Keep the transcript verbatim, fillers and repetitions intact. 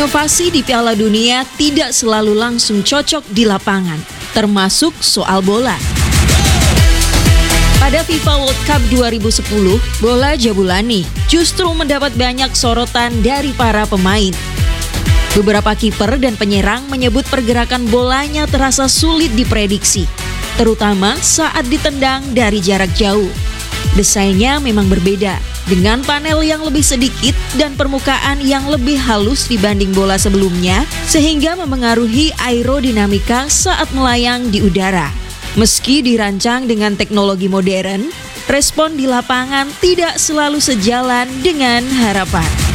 Inovasi di Piala Dunia tidak selalu langsung cocok di lapangan, termasuk soal bola. Pada FIFA World Cup dua ribu sepuluh, bola Jabulani justru mendapat banyak sorotan dari para pemain. Beberapa kiper dan penyerang menyebut pergerakan bolanya terasa sulit diprediksi, terutama saat ditendang dari jarak jauh. Desainnya memang berbeda, dengan panel yang lebih sedikit dan permukaan yang lebih halus dibanding bola sebelumnya, sehingga memengaruhi aerodinamika saat melayang di udara. Meski dirancang dengan teknologi modern, respon di lapangan tidak selalu sejalan dengan harapan.